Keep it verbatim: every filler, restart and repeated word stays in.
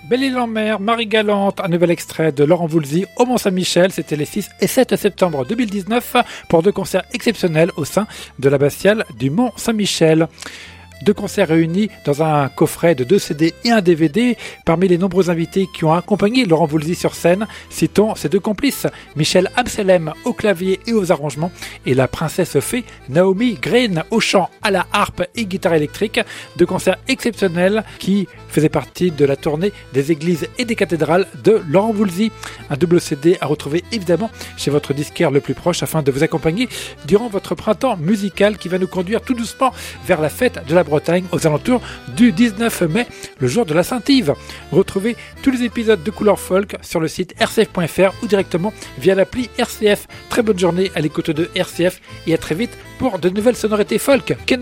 Belle-Île-en-Mer, Marie-Galante, un nouvel extrait de Laurent Voulzy au Mont-Saint-Michel. C'était les six et sept septembre deux mille dix-neuf pour deux concerts exceptionnels au sein de l'abbatiale du Mont-Saint-Michel. Deux concerts réunis dans un coffret de deux C D et un D V D. Parmi les nombreux invités qui ont accompagné Laurent Voulzy sur scène, citons ses deux complices, Michel Amselem au clavier et aux arrangements et la princesse fée Naomi Green au chant, à la harpe et guitare électrique. Deux concerts exceptionnels qui faisaient partie de la tournée des églises et des cathédrales de Laurent Voulzy. Un double C D à retrouver évidemment chez votre disquaire le plus proche afin de vous accompagner durant votre printemps musical qui va nous conduire tout doucement vers la fête de la Bretagne aux alentours du dix-neuf mai, le jour de la Saint-Yves. Retrouvez tous les épisodes de Couleur Folk sur le site r c f point f r ou directement via l'appli R C F. Très bonne journée à l'écoute de R C F et à très vite pour de nouvelles sonorités folk.